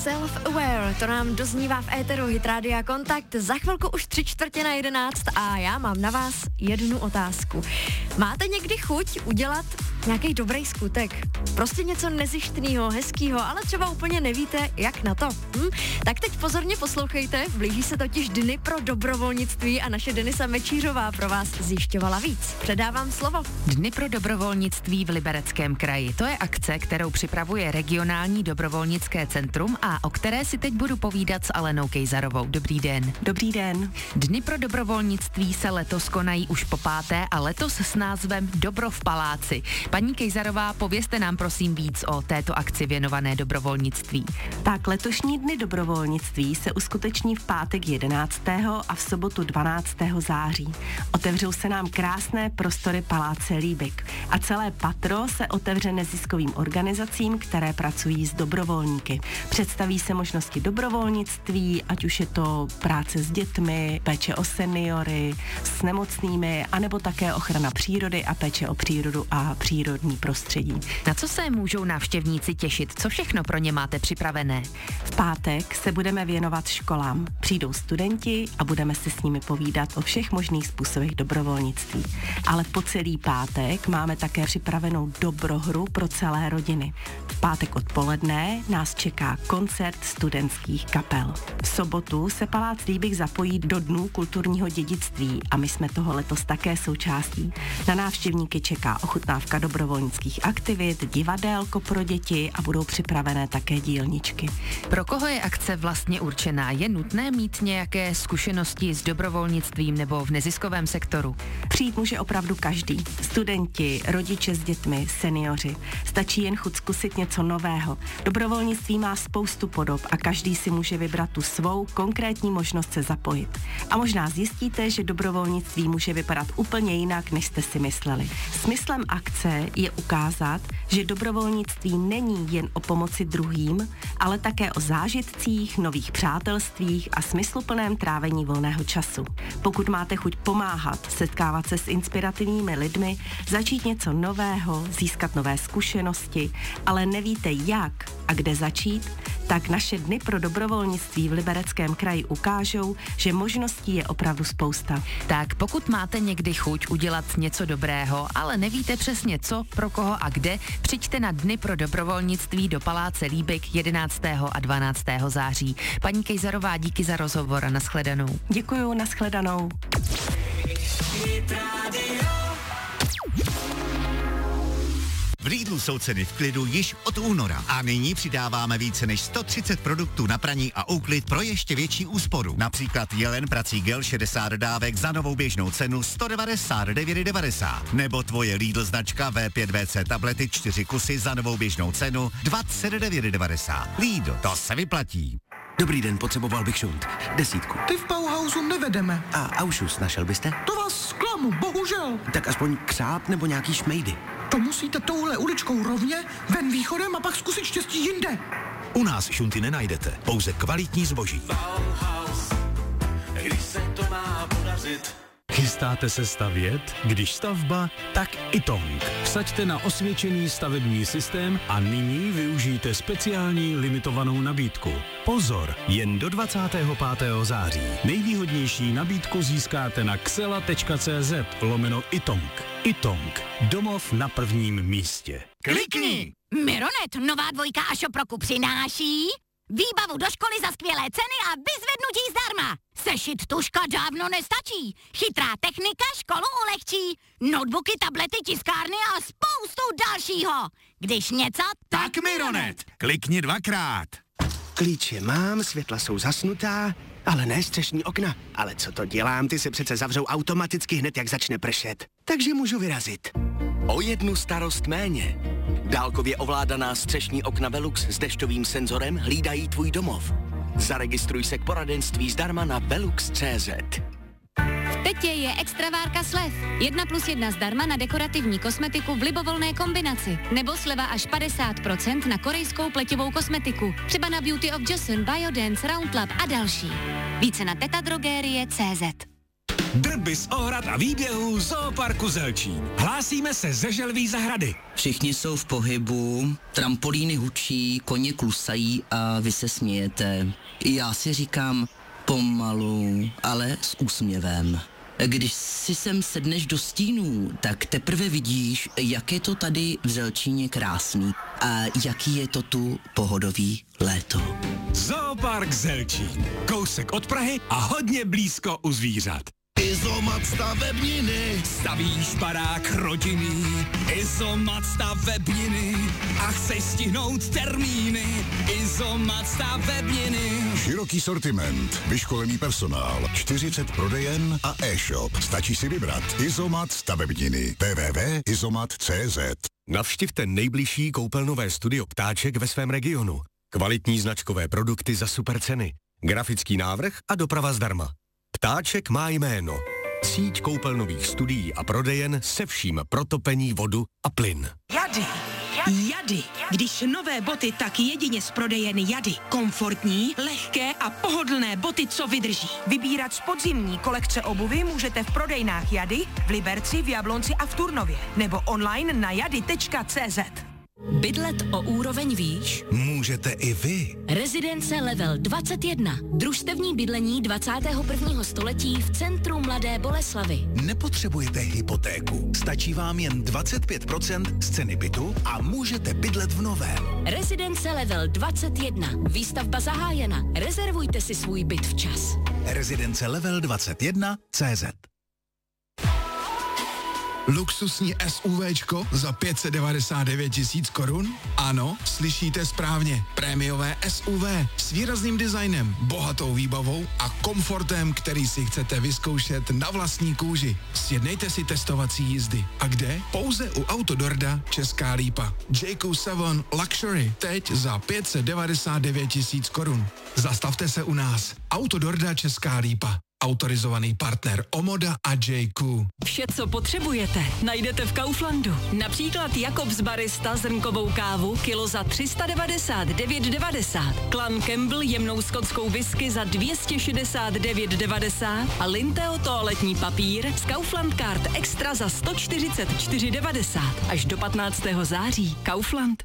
Self-Aware, to nám doznívá v éteru Hit Rádia Kontakt. Za chvilku už 11:45 a já mám na vás jednu otázku. Máte někdy chuť udělat nějaký dobrý skutek? Prostě něco nezištného, hezkýho, ale třeba úplně nevíte, jak na to. Tak teď pozorně poslouchejte, blíží se totiž Dny pro dobrovolnictví a naše Denisa Mečířová pro vás zjišťovala víc. Předávám slovo. Dny pro dobrovolnictví v Libereckém kraji. To je akce, kterou připravuje regionální dobrovolnické centrum a o které si teď budu povídat s Alenou Kejzarovou. Dobrý den. Dobrý den. Dny pro dobrovolnictví se letos konají už po 5. a letos s názvem Dobro v paláci. Paní Kejzarová, povězte nám prosím víc o této akci věnované dobrovolnictví. Tak letošní Dny dobrovolnictví se uskuteční v pátek 11. a v sobotu 12. září. Otevřou se nám krásné prostory Paláce Líbek a celé patro se otevře neziskovým organizacím, které pracují s dobrovolníky. Představí se možnosti dobrovolnictví, ať už je to práce s dětmi, péče o seniory, s nemocnými, anebo také ochrana přírody a péče o přírodu a přírodní prostředí. Na co se můžou návštěvníci těšit? Co všechno pro ně máte připravené? V pátek se budeme věnovat školám. Přijdou studenti a budeme si s nimi povídat o všech možných způsobech dobrovolnictví. Ale po celý pátek máme také připravenou dobrohru pro celé rodiny. V pátek odpoledne nás čeká koncert studentských kapel. V sobotu se Palác Líbek zapojí do Dnů kulturního dědictví a my jsme toho letos také součástí. Na návštěvníky čeká ochutnávka dobrovolnických aktivit, divadélko pro děti a budou připravené také dílničky. Pro koho je akce vlastně určená? Je nutné mít nějaké zkušenosti s dobrovolnictvím nebo v neziskovém sektoru? Přijít může opravdu každý. Studenti, rodiče s dětmi, seniori. Stačí jen chuť zkusit něco nového. Dobrovolnictví má spoustu podob a každý si může vybrat tu svou konkrétní možnost se zapojit. A možná zjistíte, že dobrovolnictví může vypadat úplně jinak, než jste si mysleli. Smyslem akce je ukázat, že dobrovolnictví není jen o pomoci druhým, ale také o zážitcích, nových přátelstvích a smysluplném trávení volného času. Pokud máte chuť pomáhat, setkávat se s inspirativními lidmi, začít něco nového, získat nové zkušenosti, ale nevíte jak a kde začít, tak naše Dny pro dobrovolnictví v Libereckém kraji ukážou, že možností je opravdu spousta. Tak pokud máte někdy chuť udělat něco dobrého, ale nevíte přesně co, pro koho a kde, přijďte na Dny pro dobrovolnictví do Paláce Líbek 11. a 12. září. Paní Kejzarová, díky za rozhovor a nashledanou. Děkuju, nashledanou. V Lidlu jsou ceny v klidu již od února a nyní přidáváme více než 130 produktů na praní a úklid pro ještě větší úsporu. Například Jelen prací gel 60 dávek za novou běžnou cenu 199,90. Nebo tvoje Lidl značka V5VC tablety 4 kusy za novou běžnou cenu 29,90. Lidl, to se vyplatí. Dobrý den, potřeboval bych šunt. 10. Ty v Bauhausu nevedeme. A aušus našel byste? To vás zklamu, bohužel. Tak aspoň křáp nebo nějaký šmejdy. To musíte touhle uličkou rovně, ven východem a pak zkusit štěstí jinde. U nás šunty nenajdete, pouze kvalitní zboží. Bauhaus, když se to má podařit. Chystáte se stavět? Když stavba, tak Itong. Vsaďte na osvědčený stavební systém a nyní využijte speciální limitovanou nabídku. Pozor, jen do 25. září. Nejvýhodnější nabídku získáte na xela.cz/Itong. Itong. Domov na prvním místě. Klikni! Mironet, nová dvojka a šoproku přináší výbavu do školy za skvělé ceny a vyzvednutí zdarma. Sešit tužka dávno nestačí. Chytrá technika školu ulehčí. Notebooky, tablety, tiskárny a spoustu dalšího. Když něco, Tak Mironet! Klikni 2krát. Klíče mám, světla jsou zasnutá, ale ne střešní okna. Ale co to dělám, ty se přece zavřou automaticky hned, jak začne pršet. Takže můžu vyrazit. O jednu starost méně. Dálkově ovládaná střešní okna Velux s dešťovým senzorem hlídají tvůj domov. Zaregistruj se k poradenství zdarma na velux.cz. V Tetě je extra várka slev. 1+1 zdarma na dekorativní kosmetiku v libovolné kombinaci. Nebo sleva až 50% na korejskou pleťovou kosmetiku. Třeba na Beauty of Joseon, Biodance, Roundlab a další. Více na tetadrogerie.cz. Drby z ohrad a výběhů Zooparku Zelčín. Hlásíme se ze Želví zahrady. Všichni jsou v pohybu, trampolíny hučí, koně klusají a vy se smějete. Já si říkám pomalu, ale s úsměvem. Když si sem sedneš do stínů, tak teprve vidíš, jak je to tady v Zelčíně krásný a jaký je to tu pohodový léto. Zoopark Zelčín. Kousek od Prahy a hodně blízko u zvířat. Izomat stavebniny. Stavíš barák rodiny. Izomat stavebniny. A chceš stihnout termíny. Izomat stavebniny. Široký sortiment, vyškolený personál, 40 prodejen a e-shop. Stačí si vybrat. Izomat stavebniny. www.izomat.cz. Navštivte nejbližší koupelnové studio Ptáček ve svém regionu. Kvalitní značkové produkty za super ceny. Grafický návrh a doprava zdarma. Ptáček má jméno. Síť koupelnových studií a prodejen se vším pro topení, vodu a plyn. Jady. Když nové boty, tak jedině z prodejen Jady. Komfortní, lehké a pohodlné boty, co vydrží. Vybírat z podzimní kolekce obuvy můžete v prodejnách Jady, v Liberci, v Jablonci a v Turnově. Nebo online na jady.cz. Bydlet o úroveň výš? Můžete i vy. Rezidence Level 21. Družstevní bydlení 21. století v centru Mladé Boleslavi. Nepotřebujete hypotéku. Stačí vám jen 25% z ceny bytu a můžete bydlet v novém. Rezidence Level 21. Výstavba zahájena. Rezervujte si svůj byt včas. Rezidence Level 21 CZ. Luxusní SUVčko za 599 000 korun? Ano, slyšíte správně. Prémiové SUV s výrazným designem, bohatou výbavou a komfortem, který si chcete vyzkoušet na vlastní kůži. Sjednejte si testovací jízdy. A kde? Pouze u Autodorda Česká Lípa. JQ7 Luxury teď za 599 000 korun. Zastavte se u nás. Autodorda Česká Lípa. Autorizovaný partner Omoda a JQ. Vše, co potřebujete, najdete v Kauflandu. Například Jakobs Barista zrnkovou kávu kilo za 399,90. Clan Campbell jemnou skotskou whisky za 269,90 a Linteo toaletní papír z Kaufland Card Extra za 144,90. Až do 15. září. Kaufland.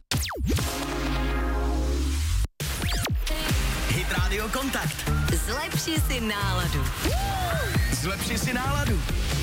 Hit Radio Kontakt. Zlepši si náladu. Zlepši si náladu.